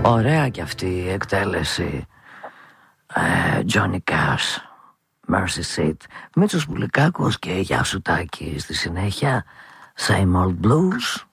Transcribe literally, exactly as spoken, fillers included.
Ωραία κι αυτή η εκτέλεση. ε, Johnny Cash, Mercy Seat. Μίτσος Πουλικάκος και Γεια σου Τάκη στη συνέχεια. Same Old Blues.